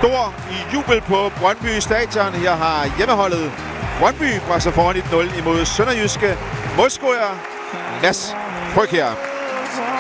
stor jubel på Brøndby Stadion. Her har hjemmeholdet Brøndby presser foran 1-0 imod Sønderjyske. Målscorer Mads Frøkjær.